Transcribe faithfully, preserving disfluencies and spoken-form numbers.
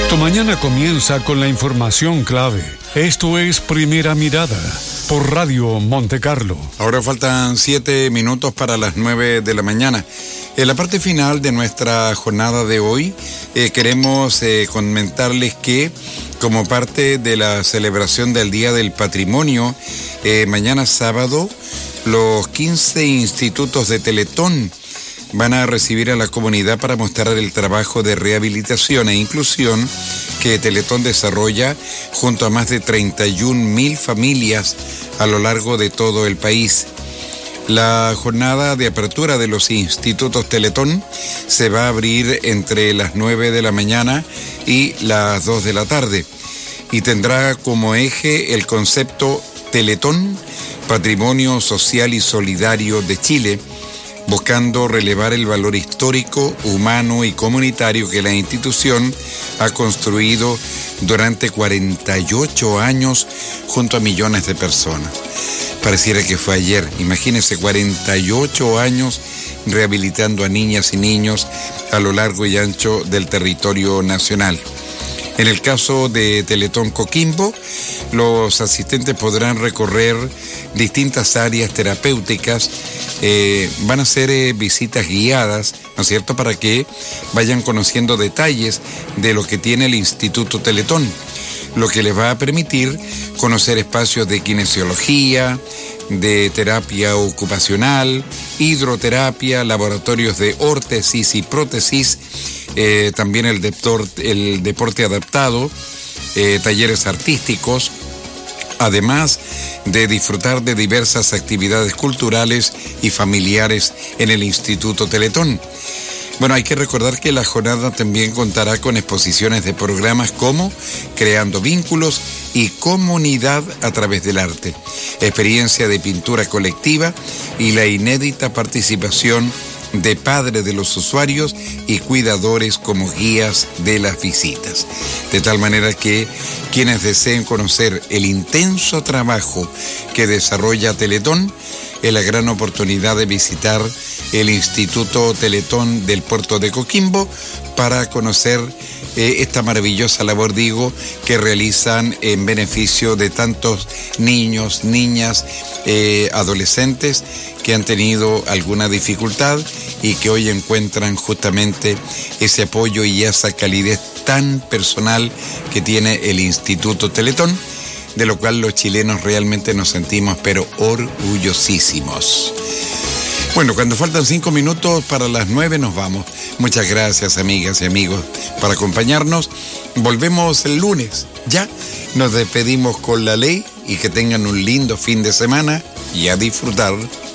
Tu mañana comienza con la información clave. Esto es Primera Mirada por Radio Monte Carlo. Ahora faltan siete minutos para las nueve de la mañana. En la parte final de nuestra jornada de hoy, eh, queremos eh, comentarles que como parte de la celebración del Día del Patrimonio, eh, mañana sábado, los quince institutos de Teletón van a recibir a la comunidad para mostrar el trabajo de rehabilitación e inclusión que Teletón desarrolla junto a más de treinta y una mil familias a lo largo de todo el país. La jornada de apertura de los institutos Teletón se va a abrir entre las nueve de la mañana y las dos de la tarde y tendrá como eje el concepto Teletón, Patrimonio Social y Solidario de Chile, buscando relevar el valor histórico, humano y comunitario que la institución ha construido durante cuarenta y ocho años junto a millones de personas. Pareciera que fue ayer. Imagínense, cuarenta y ocho años rehabilitando a niñas y niños a lo largo y ancho del territorio nacional. En el caso de Teletón Coquimbo, los asistentes podrán recorrer distintas áreas terapéuticas, eh, van a hacer eh, visitas guiadas, ¿no es cierto?, para que vayan conociendo detalles de lo que tiene el Instituto Teletón, lo que les va a permitir conocer espacios de kinesiología, de terapia ocupacional, hidroterapia, laboratorios de órtesis y prótesis, eh, también el, deptor, el deporte adaptado, eh, talleres artísticos, además de disfrutar de diversas actividades culturales y familiares en el Instituto Teletón. Bueno, hay que recordar que la jornada también contará con exposiciones de programas como Creando Vínculos y Comunidad a través del arte, experiencia de pintura colectiva y la inédita participación de padres de los usuarios y cuidadores como guías de las visitas. De tal manera que quienes deseen conocer el intenso trabajo que desarrolla Teletón, es la gran oportunidad de visitar el Instituto Teletón del Puerto de Coquimbo para conocer eh, esta maravillosa labor, digo, que realizan en beneficio de tantos niños, niñas, eh, adolescentes que han tenido alguna dificultad y que hoy encuentran justamente ese apoyo y esa calidez tan personal que tiene el Instituto Teletón, de lo cual los chilenos realmente nos sentimos pero orgullosísimos. Bueno, cuando faltan cinco minutos para las nueve nos vamos. Muchas gracias, amigas y amigos, por acompañarnos. Volvemos el lunes. Ya nos despedimos con la ley y que tengan un lindo fin de semana y a disfrutar